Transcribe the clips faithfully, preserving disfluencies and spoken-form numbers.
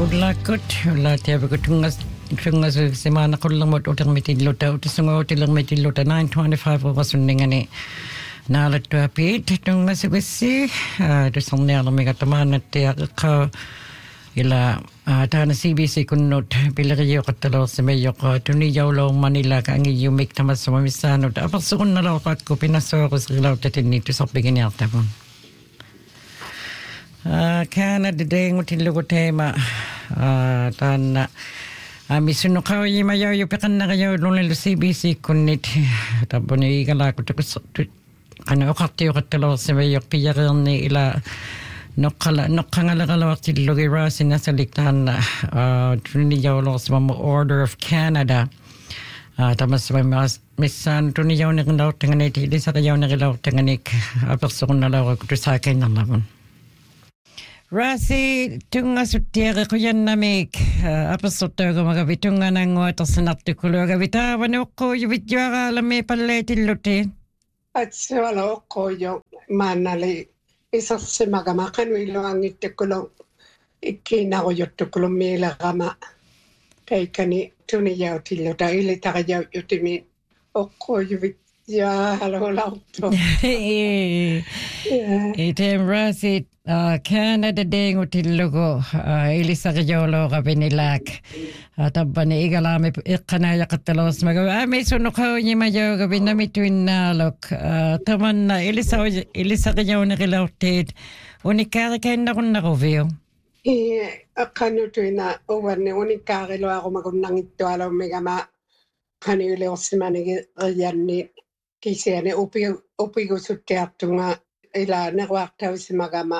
Kullakut ulla tiabaku tungas tungas semana kullamut utermitilluta utisungutilermitilluta nine twenty-five uvasuningani naalattua piit tungasugussi tusorniarlamigatamanaattiaqqa ila taana C B C kunnut pileriyoqattalersimayyoqa tuniyawloormanilaka angiyumik tamassumamissaanut apersuqunnalorpakku pinassoorusrilauttatinni tusorpiginiartavun Canada dengutillugu teema taanna amissunnoqauyima yaupiqannaqayaulunillu C B C kunnit tabbuni igalaaku tukus qana oqartioqattaloorsimayyoq piyaqerni ila noqqala noqqangalaqalawartillugi raasinasalik taanna tuniyawloorsimammu Order of Canada tamassumamas missaan tuniyawniqilautanganik ilisaqayawniqilautanganik apersuqunnalaurakku tusaakainnerlavun Rasi tungasuttiere kujannamik apassottaaga vitungananguatersanartukuluaga vitaavanuqqu yuvitjuaraalami palleetilluti atsuala oqqoyo maannali isarsimagama qanuilluangittukulu ikkiinarujuttukulu miilerama kaikani tuniyautilluta ilitaqajaujutimi oqqoyuvit Ja, hallo lauto. Item rasit Canada dengutillugu ilisaqijawlooqa pinilak tabbani igalami iqqanayaqattaloosmaga amisunnuqaujimajawga pinamituinnaaluk tamanna ilisa ilisaqijawniqilaurtiit unikkaarikainnaqunnaquvio I aqanutuina uwanni unikkaariluarumagunnangittualaummigama qaniuleorsimanigi riyanni kisiani upi upigusuttiartunga ila neruartausimagama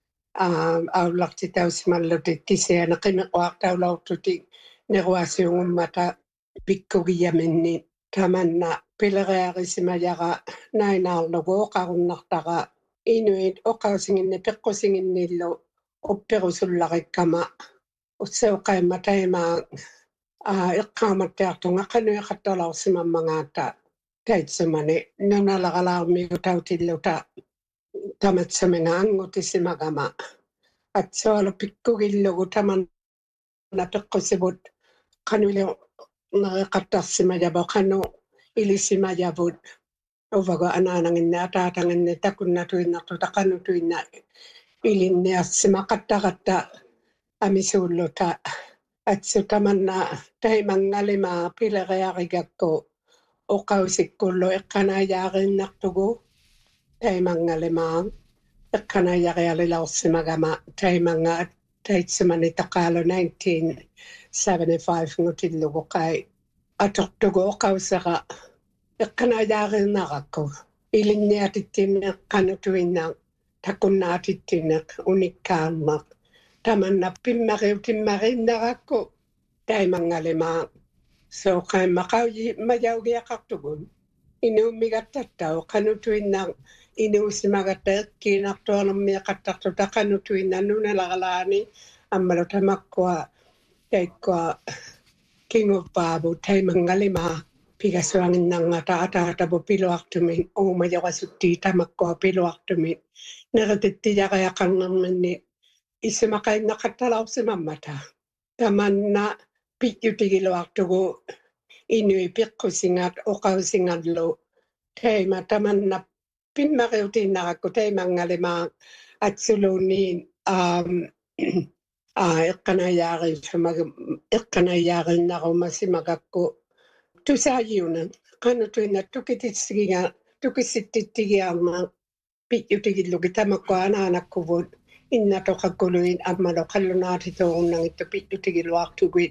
aullartitausimalluti kisiani qimequartaulaurtuti neruasiungummata pikkugiyaminni tamanna pileriarisimayaqa nainaarlugu oqarunnartaqa inuit oqausinginni peqqusinginnillu upperusullarikkama usseuqaimmataimaa iqqaamattiartunga qanuiqattalaarsimammangaata taitsumani nunalaqalaarmigu tautilluta tamatsuminga angutisimagama atsualu pikkugillugu tamanna peqqusivut qanuili nereqattarsimayavo qanu ilisimayavut uvagu anaananginni ataatanginni takunnatuinnartuta qanutuinna ilinniassima qattaqatta amisuulluta Atsutamanna taimangalima pileriarigakku oqausikkullu iqqanaajaarinnartugu taimangalima iqqanaajaarialilaorsimagama taimanga taitsumani taqaalu nineteen seventy-five ngutillugu qai atortugu oqausaqa iqqanaajaarinnaqakku ilinniatittinne qanutuinna takunnaatittinne unikkaarmaq tamanna pimmariutimmarinnaqakku taimangalima soqaimmaqauji majaugiaqartugun inuummigattattau qanutuinna inuusimagatta ikkiinartuarnermiaqattartuta qanutuinna nunalaqalaani ammalu tamakkua taikkua kinguppaavu taimangalima pigasuanginnangata ataatavu piluartumin uumajaqasuttii tamakkua piluartumin neretittijaqiaqarnerminni Isimaqainnaqattalaorsimammata tamanna piyyutigiluartugu inui piqqusingat oqausingallu taima tamanna pimmariutiinnaqakku taimangalima atsuluuniin um iqqanajaarinsumag iqqanajaarinnaqumasimakakku tusaajiunan qanutuinna tukitissigiga tukissittigiarma piyyutigillugi tamakkua anaanakkuvut inna toqakkuluin ammalo qallunaatitoornangittu piyyutigiluartuguit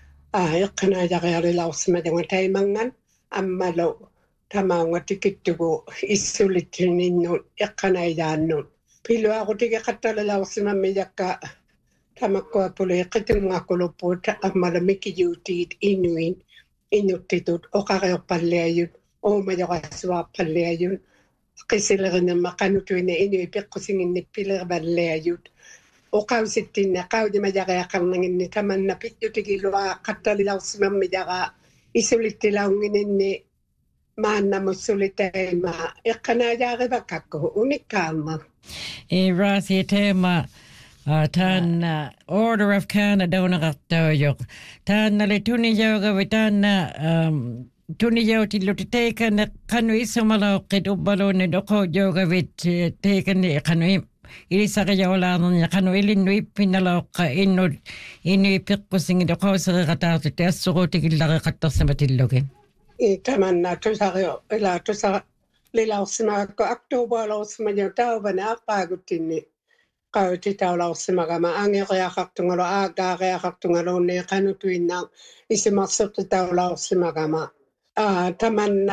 iqqanaajaqialilaorsimajonga taimangan ammalo tamaunga tikittugu issulittininnu iqqanaajaannut piluaqutigi qattalilaorsimammijakka tamakkua puli qitungaqquluppuut ammalo mikiyuutiit inuin inuttitut oqariorpalliajut uumajoqassuarpalliajut qisilernerma qanutuinna inui peqqusinginni pilervalliajut oqausittinna qaudimajaqeaqarnanginni tamanna piyyutigilua qattalilaorsimammijaqa isulittilaungininni maannamussulitaima iqqanaajaarivakakku unikkaarma e rasi tema Tan Order of Canada on raktaujok. Tan nali tunijoga vitan tunijo tillu teikan kanu isomaloqit ubbaluni doko joga vit teikan kanu ilisaqijawlaarnerni kanu ilinnu ippinaloqqa innu innu ippiqqussingi doqauseriqataartu taassuruutikillariqattersama tillugin. Tamanna tusario ila tusa lilaussimaqakko aktuubualaussimaju tauvana aqqaaguttinni qautitaulaussimaqqama angeriaqartungalo aagaariaqartungaluunni qanutuinnaaq isimarsertitaulaussimaqqama tamanna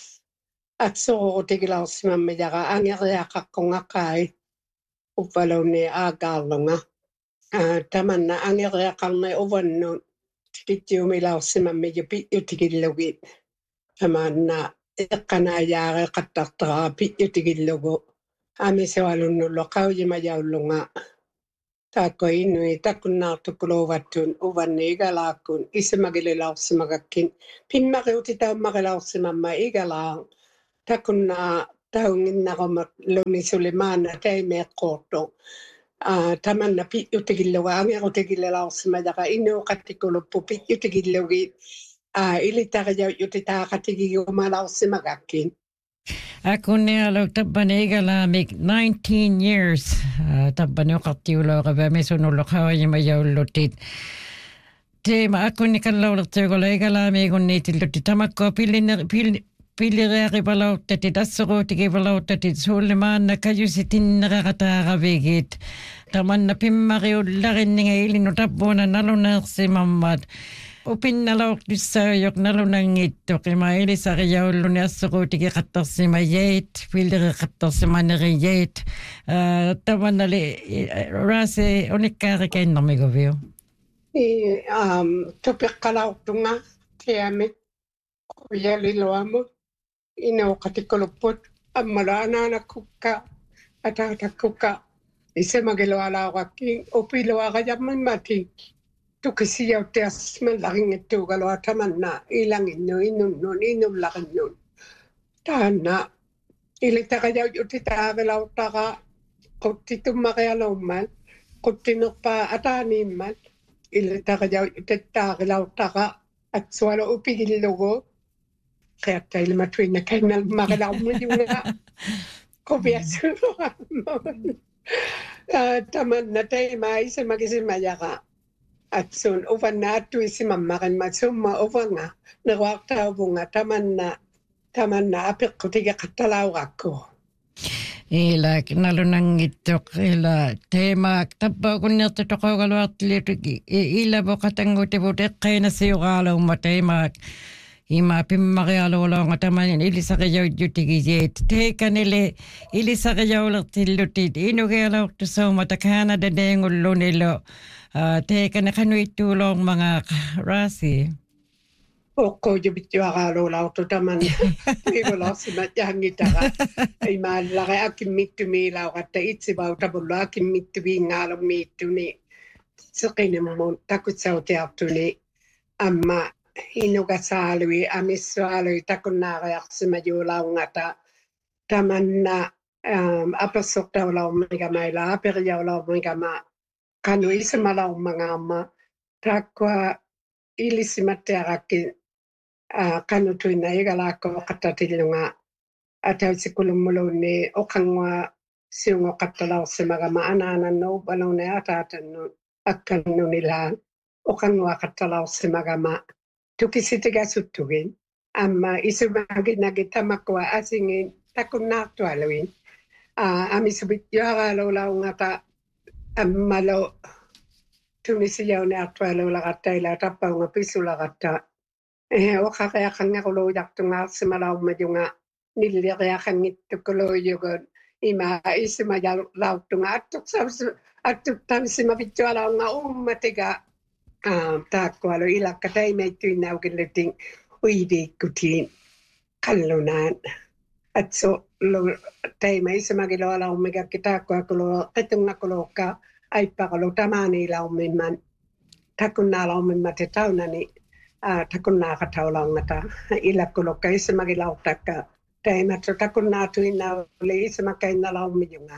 atsuruutigilaussimammijaqa angeriaqaqqungaqqaai uppaluunni aagaarlunga tamanna angeriaqarmi uvannuun tikittiumilaussimammiju pi'utigillugit tamanna iqqanaajaaqeqattartaraa pi'utigillugu amisewalunnulo qaujimajaulunga taakko innui takkunnaartukuluuvattun uvanni igalaakkun isimagililaussimakakkin pimmaqiutitaummaqilaussimamma igalaang takkunnaa taunginnaqomat lunisulimaana taimeeqqoorto tamanna pi'utigilluga angerutigillilaussimajaqa innuuqattikuluppu pi'utigillugi ilitaqijau'utitaaqatigigumalaussimakakkin. Akunni alo tabbani igalaamik nineteen years tabbani uqartiulooqa vamisunullo qawajimajawullutit teema akunni kallaulertiugola igalaamiigunniitillutti tamakko pillinner pilliriaqipalauttati tassuruutikipalauttati suullimaanna kajusitinneraqataaqavigit tamanna pimmariullarinninga ilinu tabbuuna naluneersimammat upinnalauqtissaajok nalunangittoq ima ilisarijauluni assuruutiki qattersima yeit pilliriqattersimaneriyeit tamannali raase unikkaarikainnarmiguviu i um topiqqalauqtunga tiamik kuyaliluamu inauqatikkulupput ammala anaanakkukka ataatakukka isemagilualauqakkin upiluaqajammimmati tukisiyautiasman laringittuugalua tamanna ilanginnu innunnun innullaqinnun taanna ilitaqajaujutitaaqilautaqa quttitummaqialumman quttinerpaa ataaniimman ilitaqajaujutittaaqilautaqa atsualu upigillugu qiattailmatuinna kannalmaqilaumujunga qubiassuruammun tamanna taimaa isemagisimmajaqa atsun uvanna attuisimammarinma summa uvanga neruartauvunga tamanna tamanna apiqqutigi qattalauraqku ilak nalunangittoq ila teemaak tappaakunniarta toqogaluartiliutuki ila voqatangutivut eqqainasiuqaalumma teemaak ima pimmarialuulonga tamanin ilisaqijaujutigiyet teekanili ilisaqijaulertillutit inugialaurtusaumata Canada deengulluunilo teekana qanuittuulormanga raasi oqqujubittuaqaaluulautu taman igulaarsimat jahangitaqa imaallaqi akimmittumiilauqatta itsivautabullu akimmittuviingaalummiittuni seqinimmun takutsautiartuni amma inugasaalui amissuaalui takunnaariarsimajuulaungata tamanna apersortaulaumigamaila aperiaulaumigama kanu isimalaummangaamma takkua ilisimattiaqakki kanu tuinna igalaakko qattatilunga atausikulummuluunni oqangua siungoqattalaursimagama anaanannu balunni ataatannu akkannunilaan oqangua qattalaursimagama tukisitigasuttukin amma isumaginagi tamakkua asingin takunnaartualuin amisubitjuaraaluulaungata ammalo tunisijauniartualuulaqattaila tappaunga pissulaqatta oqaqiaqanngaquluujartungaarsimalaumajunga nilliqiaqangittukuluujugun ima isumajalautunga attuqsavsu attuqtamsimavitjualaunga ummatiga taakkualu ilakka taimeittuinnaukillutin uidiikkutiin qallunaan atsu teima isamagilualaumigakki taakkuakulu qitungakuluukka aippaqalu tamaaniilaumimman takkunnaalaumimmat taunani takkunnaaqataulaungata ilakkulukka isamagilauttakka taimatsu takkunnaatuinnauli isamakkainnalaumijunga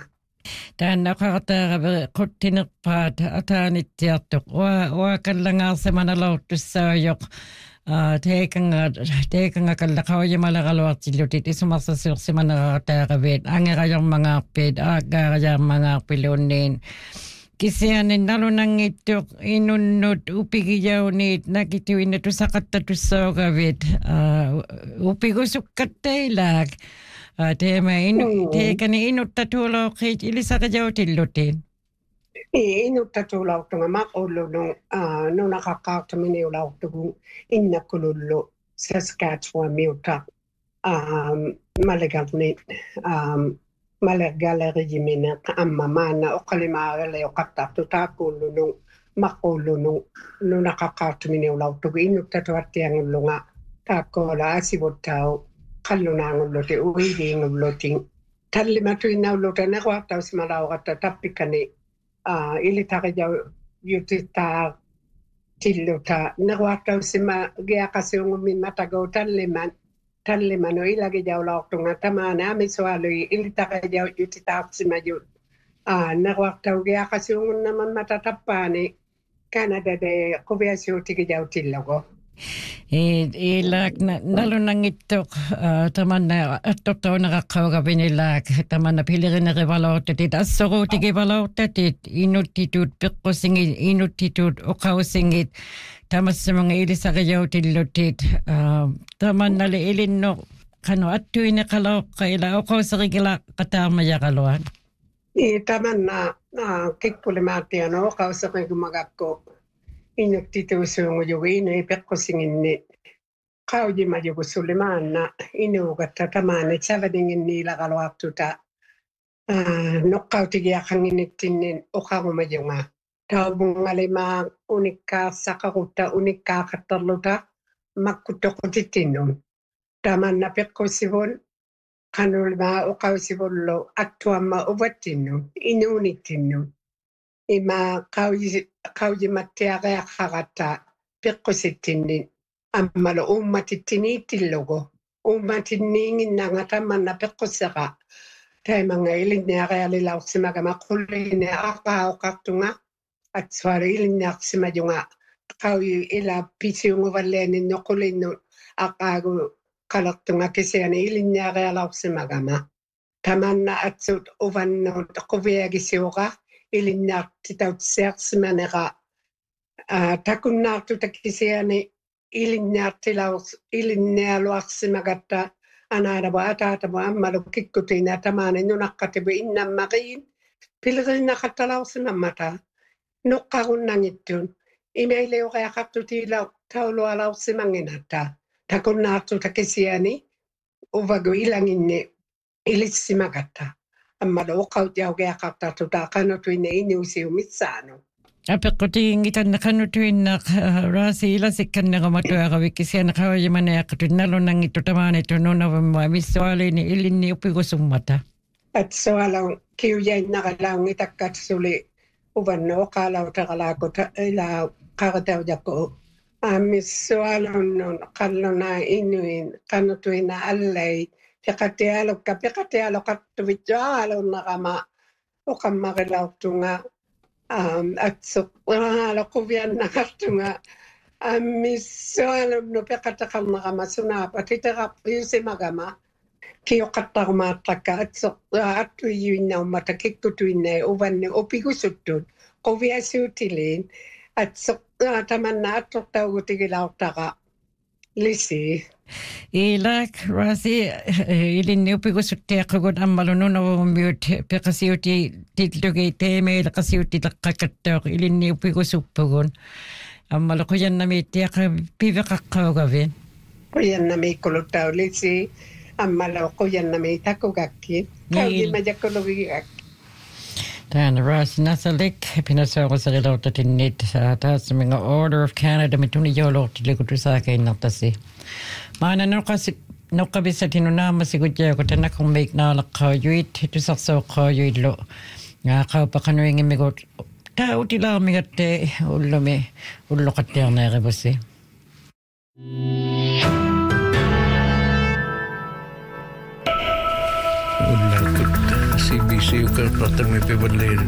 Tän nakaratarave quttinerpaat ataanittiartuq ua uakallangaarsamana lauttussaajok teekanga teekanga kallaqaujimalaruartillutit isumarsasuursimaneraataaraviit angerajormangaarpiit aakkaarajaarmangaarpiluunniin kisianin nalunangittuq inunnut upigijauniit nakituinna tusaqattatussaugaviit upigusukkattailaak teema inu teekani inuttatuuloqqiit ilisaqajautillutiin inuttatuulautunga maqullu nunaqaqqaartuminiulautugu innakulullu Saskatchewan miuta malegalnit malegalerigimina amma maana oqalimaarele oqattartu taakullunu maqullunu nunaqaqqaartuminiulautugu inuttatuattiangullunga taakkoola asivuttau qallunaangulluti uidiingullutin tallimatuinnaulluta nequartausimalauqatta tappikani ilitaqijau yutitaa tilluta nequartausima giaqasiungummin matagou talliman tallimanu ilagijaulauqtunga tamaana amisualui ilitaqijau yutitaaqsimaju nequartau giaqasiungunnaman matatappaani Kanadade quviasiutigijau tillogo Ilaak nalunangittuq tamanna attortuunaqaqqaugavinilak tamanna pilirinerivaloortatit assoruutigivaloortatit inuttituut peqqusingit inuttituut oqausingit tamassamunga ilisaqijautillutit tamannali ilinno qanu attuineqaloqqa ila oqauserigila qataarmayaqaluan I tamanna kikkulimaattiano oqauserigumagakko inuttituusuungujugu inu ipeqqusinginni qaujimajugu sulimaanna inuugatta tamaana savadinginniilaqaluartuta noqqautigiaqanginittinnin uqarumajunga taubungalimaa unikkaarsaqarutta unikkaaqattarluta makkuttoqutittinnun tamanna peqqusivun qanulimaa uqausivullu attuamma uvattinnun inuunittinnun ima qauji qaujimattiaqeaqqaqatta peqqusittinnin ammalo ummatittiniittillugu ummatinniinginnanga tamanna peqqusseqa taimanga ilinniaqealilaursimagama qulliine aqaauqartunga atsualu ilinniarsimajunga qauji ila pisiunguvalleaninno qulinnu aqaagu qalertunga kisiani ilinniaqealaursimagama tamanna atsut uvannut quviagisiuqa ilinniartitautsiarsimanera takunnaartuta kisiani ilinniartilaus ilinnialuarsimagatta anaadabo ataatabo ammalu kikkutiina tamaani nunaqqatibu innammaqiin pilirinnaqattalaursimammata nuqqarunnagittun imeileoqeaqartutiila taulualaursimanginata takunnaartuta kisiani uvagu ilanginni ilissimagatta ammalu uqqautiaugeaqartartuta qanutuinne inuusiumitsaanu apequtiingitanna qanutuinnaq raasi ilasikkanneqamatuaqavikkisiana qaujimaneaqatut nalunangittu tamaanitu nunavamma missualiini ilinni upigusummata atsualau kiujainaqalaungitakkatsuli uvanno oqalautaqalaakuta ila qarataujakku amissualunnun qalluna inuin qanutuina allai peqatialukka peqatialoqattuvitsuaalunaqama oqammaqilautunga atsuqaloquviannaqartunga amissualunnu peqataqarnaqama sunaapa titeqarpiusimagama kioqattarumaattakka atsuq attuiyuinnaummata kikkutuinnai uvanni upigusuttut quviasuutiliin atsuq tamanna attortaugutigilauttaqa lisi Ilaak raasi ilinni upigusuttiaqqugut ammalununavummiut peqasiuti tillugi teemeil qasiutti taqqakattoq ilinni upigusuppugun ammalu quyannamiittiaqa piveqaqqaugavin quyannamiikkuluttaulisi ammalu quyannamiitakugakki qaudimajakkulugigak Tän raasi nasalik pinasoquserilautatinniit taasminga Order of Canada mituni joolortilikutusaakainnartasi maana noqasi noqqavisatinu naammasigutjaaku tanaqormiiknaalaqqaajuit tusarsuoqqaajuillu ngaaqaupaqanuingimmigut taa utilaarmigatte ullumi ulloqattiarneerivussi Ullakut C B C siuka pratang mi pibalir.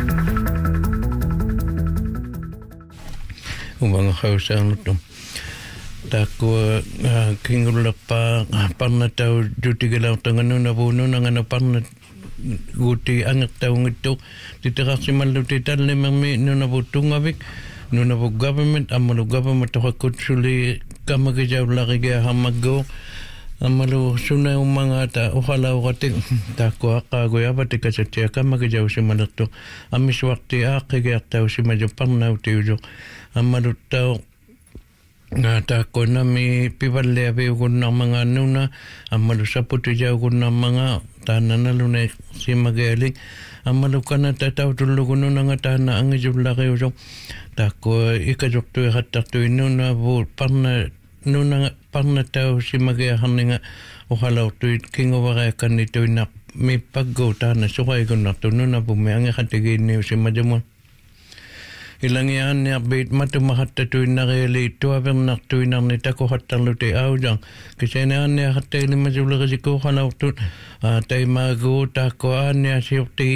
Umang hausang lutum. Tako kingula pa parna tau duti galau tangan na puno nangana parna guti angat tau ngito titeraksi malu titan lemang mi nuna butunga bik nuna bu government amalu government to kutsuli kama gejau lagi ge hamago amalu sunai umanga ta ohala okating tako akago ya batika chatia kama gejau simalatu amis wakti akege tau simajo parna uti ujo amalu tau nga ta kona mi pivalle ave guna mga nuna amalu saputu jau guna mga tanana lune simageli amalu kana ta tau tulu guna nga tana angi jubla kayo jo ta ko ikajok tu hatta tu nuna bu parna nuna parna tau simagea haninga ohala tu kingo waga kani tu na mi paggo tana sukai guna tu nuna bu me angi hatigi ni simajamo ilangian ya bait matu mahatta tuina reli tuaver nak tuina ni tako hatta lute aujang kisena ne hatta ni majula ko khala tu tai mago tako anya siukti